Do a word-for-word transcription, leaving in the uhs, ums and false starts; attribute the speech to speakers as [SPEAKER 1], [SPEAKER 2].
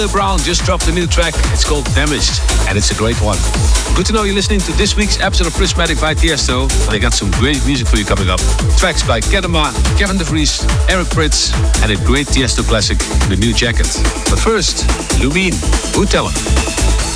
[SPEAKER 1] Brown just dropped a new track. It's called Damaged, and it's a great one. Good to know you're listening to this week's episode of Prismatic by Tiesto. They got some great music for you coming up. Tracks by Kedema, Kevin De Vries, Eric Prydz, and a great Tiesto classic, The New Jacket. But first, Lumine, Who Tell 'Em.